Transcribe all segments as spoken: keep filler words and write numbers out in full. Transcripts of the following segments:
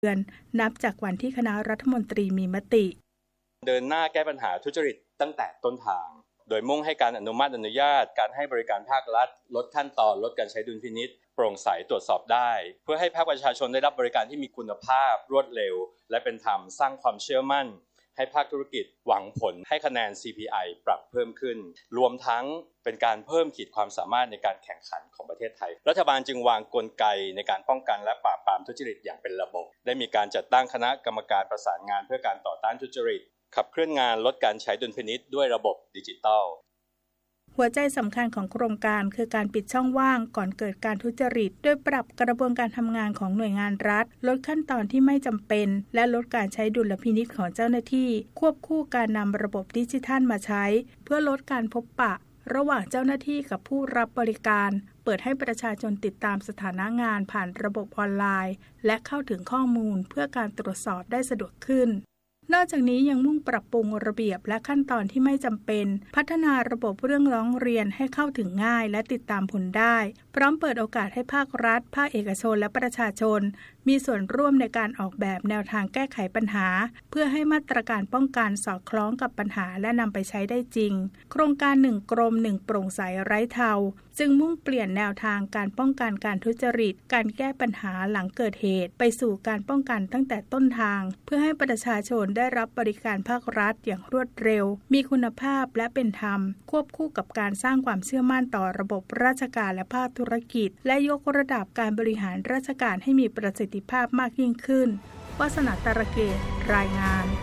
เดือนนับจากวันที่คณะรัฐมนตรีมีมติเดินหน้าแก้ปัญหาทุจริตตั้งแต่ต้นทางโดยมุ่งให้การอนุมัติอนุญาตการให้บริการภาครัฐลดขั้นตอนลดการใช้ดุลพินิจโปร่งใสตรวจสอบได้เพื่อให้ภาคประชาชนได้รับบริการที่มีคุณภาพรวดเร็วและเป็นธรรมสร้างความเชื่อมั่นให้ภาคธุรกิจหวังผลให้คะแนน ซี พี ไอ ปรับเพิ่มขึ้นรวมทั้งเป็นการเพิ่มขีดความสามารถในการแข่งขันของประเทศไทยรัฐบาลจึงวางกลไกในการป้องกันและปราบปรามทุจริตอย่างเป็นระบบได้มีการจัดตั้งคณะกรรมการประสานงานเพื่อการต่อต้านทุจริตขับเคลื่อนงานลดการใช้ดุลพินิจด้วยระบบดิจิทัลหัวใจสำคัญของโครงการคือการปิดช่องว่างก่อนเกิดการทุจริตด้วยปรับกระบวนการทำงานของหน่วยงานรัฐลดขั้นตอนที่ไม่จำเป็นและลดการใช้ดุลพินิจของเจ้าหน้าที่ควบคู่การนำระบบดิจิทัลมาใช้เพื่อลดการพบปะระหว่างเจ้าหน้าที่กับผู้รับบริการเปิดให้ประชาชนติดตามสถานะงานผ่านระบบออนไลน์และเข้าถึงข้อมูลเพื่อการตรวจสอบได้สะดวกขึ้นนอกจากนี้ยังมุ่งปรับปรุงระเบียบและขั้นตอนที่ไม่จำเป็นพัฒนาระบบเรื่องร้องเรียนให้เข้าถึงง่ายและติดตามผลได้พร้อมเปิดโอกาสให้ภาครัฐภาคเอกชนและประชาชนมีส่วนร่วมในการออกแบบแนวทางแก้ไขปัญหาเพื่อให้มาตรการป้องกันสอดคล้องกับปัญหาและนำไปใช้ได้จริงโครงการหนึ่งกรมหนึ่งโปร่งใสไร้เทาจึงมุ่งเปลี่ยนแนวทางการป้องกันการทุจริตการแก้ปัญหาหลังเกิดเหตุไปสู่การป้องกันตั้งแต่ต้นทางเพื่อให้ประชาชนได้รับบริการภาครัฐอย่างรวดเร็วมีคุณภาพและเป็นธรรมควบคู่กับการสร้างความเชื่อมั่นต่อระบบราชการและภาคธุรกิจและยกระดับการบริหารราชการให้มีประสิทธิภาพมากยิ่งขึ้นวาสนาตระเกตรายงาน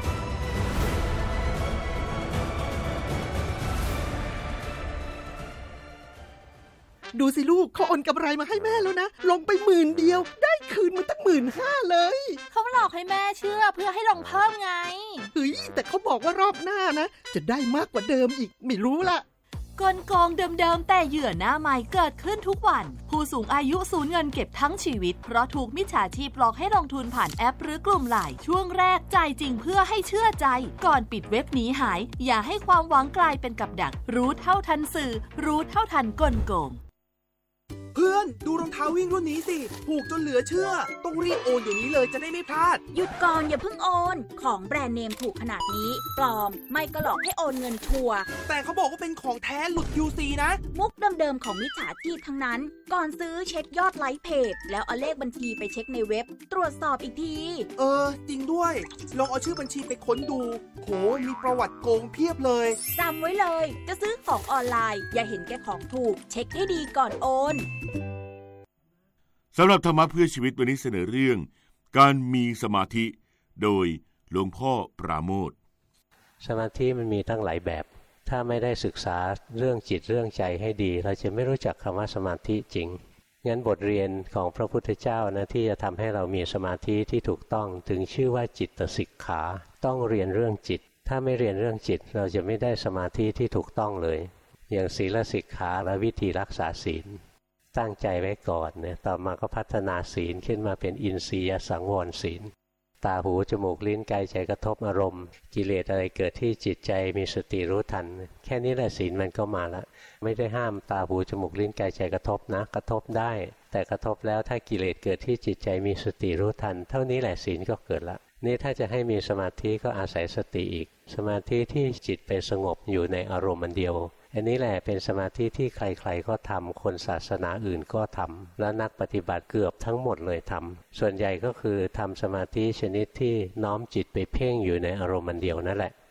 ดูสิลูกเขาโอนกำไรมาให้แม่แล้วนะลงไปหมื่นเดียวได้คืนมาตั้งหมื่นห้าเลยเขาหลอกให้แม่เชื่อเพื่อให้ลงเพิ่มไงเฮ้ยแต่เขาบอกว่ารอบหน้านะจะได้มากกว่าเดิมอีกไม่รู้ละกลโกงเดิมๆแต่เหยื่อหน้าใหม่เกิดขึ้นทุกวันผู้สูงอายุสูญเงินเก็บทั้งชีวิตเพราะถูกมิจฉาชีพหลอกให้ลงทุนผ่านแอปหรือกลุ่มไลน์ช่วงแรกจ่ายจริงเพื่อให้เชื่อใจก่อนปิดเว็บหนีหายอย่าให้ความหวังกลายเป็นกับดักรู้เท่าทันสื่อรู้เท่าทันกลโกงเพื่อนดูรองเท้าวิ่งรุ่นนี้สิถูกจนเหลือเชื่อต้องรีบโอนเดี๋ยวนี้เลยจะได้ไม่พลาดหยุดก่อนอย่าเพิ่งโอนของแบรนด์เนมถูกขนาดนี้ปลอมไม่ก็หลอกให้โอนเงินชัวร์แต่เขาบอกว่าเป็นของแท้หลุด ยู ซี นะมุกเดิมๆของมิจฉาชีพทั้งนั้นก่อนซื้อเช็คยอดไลค์เพจแล้วเอาเลขบัญชีไปเช็คในเว็บตรวจสอบอีกทีเออจริงด้วยลองเอาชื่อบัญชีไปค้นดูโหมีประวัติโกงเพียบเลยจำไว้เลยจะซื้อของออนไลน์อย่าเห็นแก่ของถูกเช็คให้ดีก่อนโอนสำหรับธรรมะเพื่อชีวิตวันนี้เสนอเรื่องการมีสมาธิโดยหลวงพ่อปราโมทย์สมาธิมันมีตั้งหลายแบบถ้าไม่ได้ศึกษาเรื่องจิตเรื่องใจให้ดีเราจะไม่รู้จักคำว่าสมาธิจริงงั้นบทเรียนของพระพุทธเจ้านะที่จะทำให้เรามีสมาธิที่ถูกต้องถึงชื่อว่าจิตสิกขาต้องเรียนเรื่องจิตถ้าไม่เรียนเรื่องจิตเราจะไม่ได้สมาธิที่ถูกต้องเลยอย่างศีลสิกขาและวิธีรักษาศีลตั้งใจไว้ก่อนเนี่ยต่อมาก็พัฒนาศีลขึ้นมาเป็นอินทรียสังวรศีลตาหูจมูกลิ้นกายใจกระทบอารมณ์กิเลสอะไรเกิดที่จิตใจมีสติรู้ทันแค่นี้แหละศีลมันก็มาละไม่ได้ห้ามตาหูจมูกลิ้นกายใจกระทบนะกระทบได้แต่กระทบแล้วถ้ากิเลสเกิดที่จิตใจมีสติรู้ทันเท่านี้แหละศีลก็เกิดละนี่ถ้าจะให้มีสมาธิก็อาศัยสติอีกสมาธิที่จิตไปสงบอยู่ในอารมณ์อันเดียวอันนี้แหละเป็นสมาธิที่ใครๆก็ทำคนศาสนาอื่นก็ทำและนักปฏิบัติเกือบทั้งหมดเลยทำส่วนใหญ่ก็คือทำสมาธิชนิดที่น้อมจิตไปเพ่งอยู่ในอารมณ์อันเดียวนั่นแหละ